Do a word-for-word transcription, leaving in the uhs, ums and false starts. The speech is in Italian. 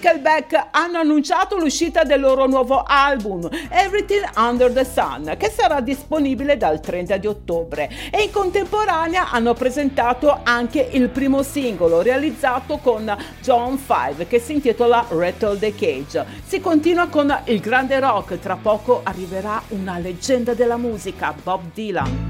Nickelback hanno annunciato l'uscita del loro nuovo album Everything Under the Sun, che sarà disponibile dal trenta di ottobre, e in contemporanea hanno presentato anche il primo singolo realizzato con John Five, che si intitola Rattle the Cage. Si continua con il grande rock, tra poco arriverà una leggenda della musica, Bob Dylan.